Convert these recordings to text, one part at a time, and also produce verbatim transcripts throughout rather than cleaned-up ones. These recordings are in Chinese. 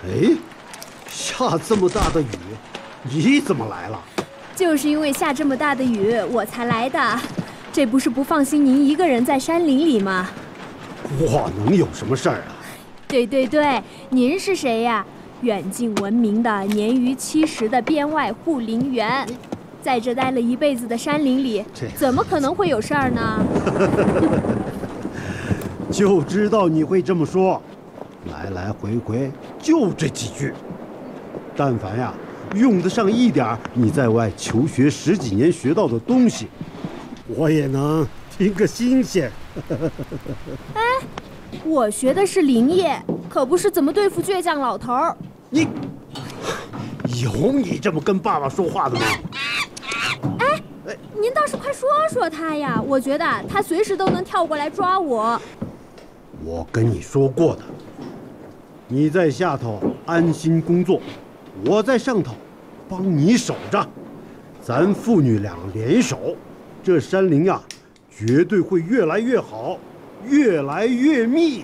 哎，下这么大的雨，你怎么来了？ 就是因为下这么大的雨，我才来的。这不是不放心您一个人在山林里吗？ 我能有什么事儿啊？ 对对对，您是谁呀？远近闻名的年逾七十的编外护林员，在这待了一辈子的山林里，怎么可能会有事儿呢？ 就知道你会这么说，来来回回就这几句，但凡呀用得上一点你在外求学十几年学到的东西，我也能听个新鲜。 哎，我学的是林业，可不是怎么对付倔强老头儿。 你有你这么跟爸爸说话的吗？ 哎，您倒是快说说他呀，我觉得他随时都能跳过来抓我。 我跟你说过的，你在下头安心工作，我在上头帮你守着，咱父女俩联手，这山林啊绝对会越来越好，越来越密。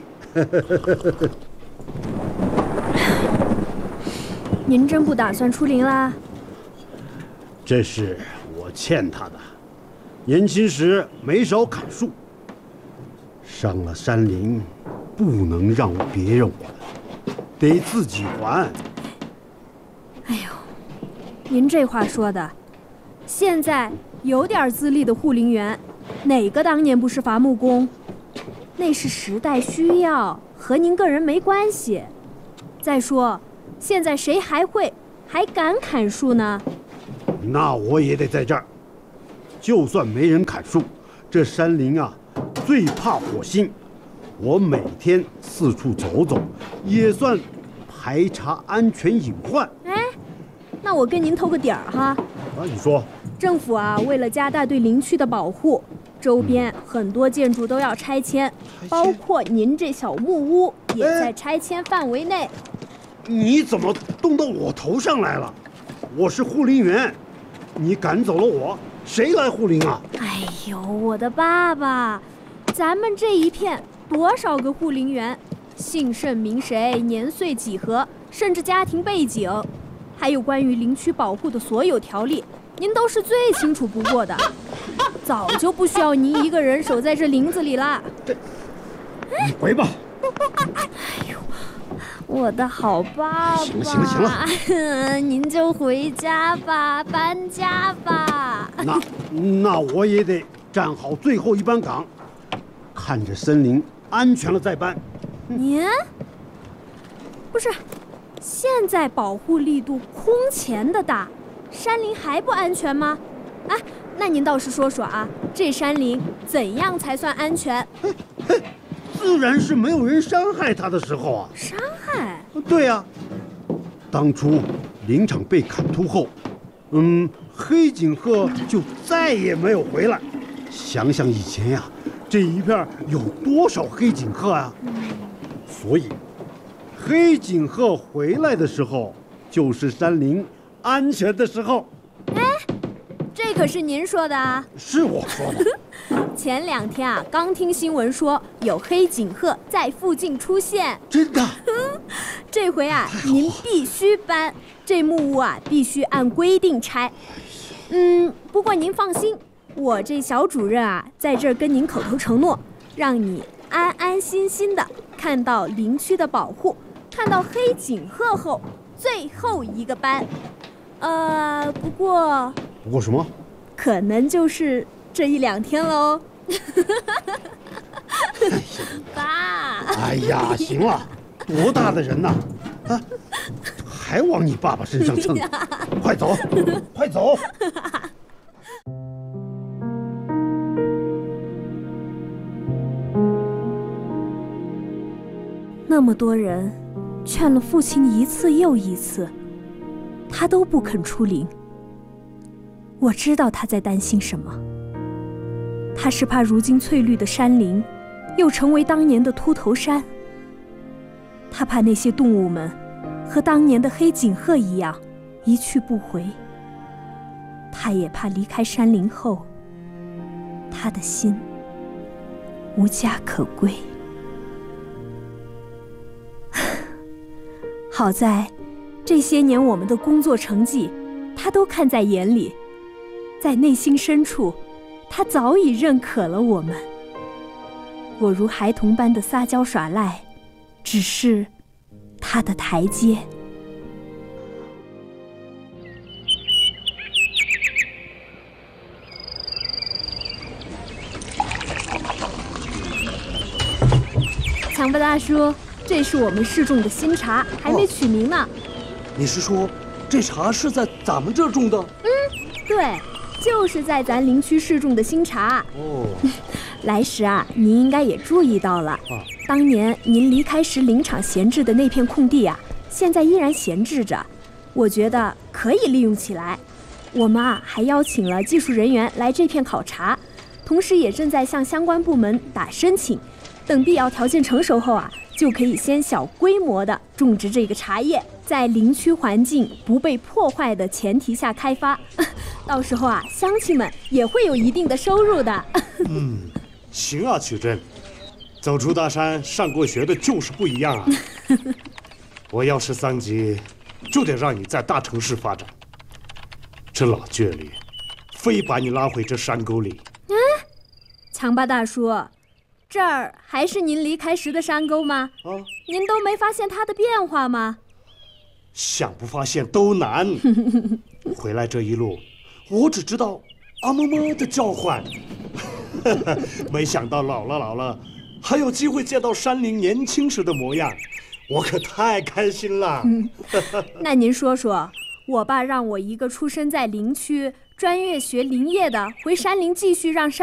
您真不打算出林啦？ 这是我欠他的，年轻时没少砍树，伤了山林不能让别人还，得自己还。 哎呦，您这话说的，现在有点资历的护林员，哪个当年不是伐木工？那是时代需要，和您个人没关系。再说，现在谁还会还敢砍树呢？ 那我也得在这儿。就算没人砍树，这山林啊，最怕火星。我每天四处走走，也算排查安全隐患。 哎，那我跟您透个底儿哈。 啊，你说。 政府啊，为了加大对林区的保护，周边很多建筑都要拆迁，嗯、包括您这小木屋也在拆迁范围内。 你怎么动到我头上来了？我是护林员，你赶走了我，谁来护林啊？ 哎呦，我的爸爸，咱们这一片多少个护林员，姓甚名谁，年岁几何，甚至家庭背景，还有关于林区保护的所有条例，您都是最清楚不过的，早就不需要您一个人守在这林子里了。 这，你回吧。 哎呦，我的好爸爸！ 行了行了行了，您就回家吧，搬家吧。 那那我也得站好最后一班岗，看着森林安全了再搬。 您不是，现在保护力度空前的大，山林还不安全吗？啊，那您倒是说说啊，这山林怎样才算安全？ 嘿嘿，自然是没有人伤害它的时候啊。 伤害？ 对呀、啊，当初林场被砍秃后，嗯，黑颈鹤就再也没有回来。想想以前呀、啊，这一片有多少黑颈鹤啊？所以，黑颈鹤回来的时候，就是山林安全的时候。 哎，这可是您说的啊？ 是我说的。 前两天啊，刚听新闻说有黑颈鹤在附近出现。 真的？ 这回啊，您必须搬，这木屋啊必须按规定拆。嗯，不过您放心，我这小主任啊，在这儿跟您口头承诺，让你安安心心的看到林区的保护，看到黑颈鹤后最后一个班。呃，不过不过什么？ 可能就是这一两天喽。爸。 哎呀，行了，多大的人呐，啊，还往你爸爸身上蹭，快走，快走。 那么多人劝了父亲一次又一次，他都不肯出林。我知道他在担心什么，他是怕如今翠绿的山林又成为当年的秃头山，他怕那些动物们和当年的黑颈鹤一样一去不回，他也怕离开山林后，他的心无家可归。 好在这些年我们的工作成绩，他都看在眼里，在内心深处，他早已认可了我们。我如孩童般的撒娇耍赖，只是他的台阶。强巴大叔，这是我们试种的新茶，还没取名呢。哦， 你是说这茶是在咱们这儿种的？ 嗯，对，就是在咱林区试种的新茶。 哦， 来时啊，您应该也注意到了，啊，当年您离开时林场闲置的那片空地啊，现在依然闲置着，我觉得可以利用起来。我们啊还邀请了技术人员来这片考察，同时也正在向相关部门打申请，等必要条件成熟后啊，就可以先小规模的种植这个茶叶，在林区环境不被破坏的前提下开发。到时候啊，乡亲们也会有一定的收入的。 嗯，行啊，曲珍，走出大山上过学的就是不一样啊。我要是桑吉，就得让你在大城市发展。这老倔驴，非把你拉回这山沟里。 嗯，强巴大叔，这儿还是您离开时的山沟吗？啊，您都没发现它的变化吗？ 想不发现都难。回来这一路，我只知道啊么么的叫唤。没想到老了老了，还有机会见到山林年轻时的模样，我可太开心了。 嗯，那您说说，我爸让我一个出生在林区、专业学林业的，回山林继续让山